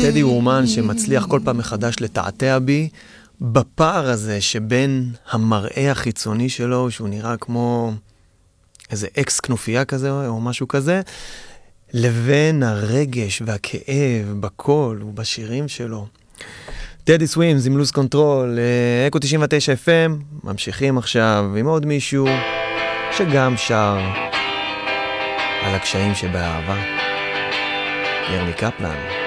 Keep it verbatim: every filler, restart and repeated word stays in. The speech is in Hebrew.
טדי וומן שמצליח כל פעם מחדש לתעתע בי, בפער הזה שבין המראה החיצוני שלו, שהוא נראה כמו איזה אקס כנופיה כזה או משהו כזה, לבין הרגש והכאב בקול ובשירים שלו. טדי סווימס עם לוז קונטרול, אקו תשעים ותשע אף אם, ממשיכים עכשיו עם עוד מישהו שגם שר על הקשיים שבאהבה. ירמי קפלן.